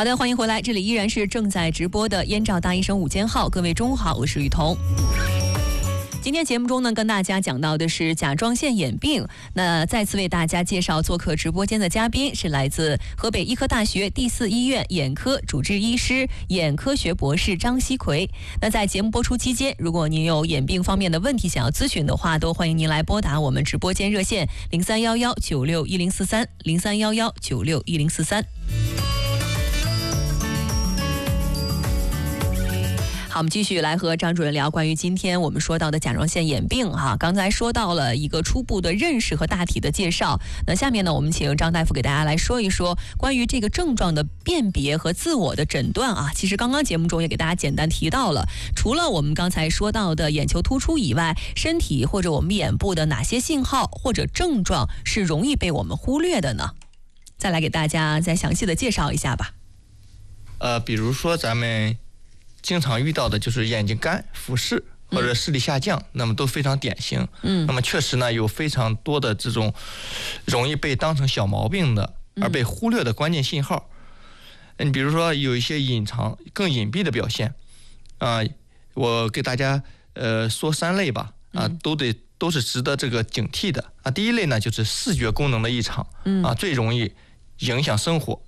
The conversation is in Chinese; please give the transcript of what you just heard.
好的，欢迎回来，这里依然是正在直播的燕赵大医生午间号，各位中午好，我是雨桐。今天节目中呢，跟大家讲到的是甲状腺眼病。那再次为大家介绍做客直播间的嘉宾是来自河北医科大学第4医院眼科主治医师、眼科学博士张锡奎。那在节目播出期间，如果您有眼病方面的问题想要咨询的话，都欢迎您来拨打我们直播间热线0311961043，0311961043。好，我们继续来和张主任聊关于今天我们说到的甲状腺眼病哈。刚才说到了一个初步的认识和大体的介绍，那下面呢，我们请张大夫给大家来说一说关于这个症状的辨别和自我的诊断啊。其实刚刚节目中也给大家简单提到了，除了我们刚才说到的眼球突出以外，身体或者我们眼部的哪些信号或者症状是容易被我们忽略的呢？再来给大家再详细的介绍一下吧。 比如说咱们经常遇到的就是眼睛干、俯视或者视力下降，那么都非常典型。那么确实呢，有非常多的这种容易被当成小毛病的而被忽略的关键信号。你比如说有一些隐藏、更隐蔽的表现我给大家说3类吧，都是值得这个警惕的啊。第一类呢，就是视觉功能的异常最容易影响生活，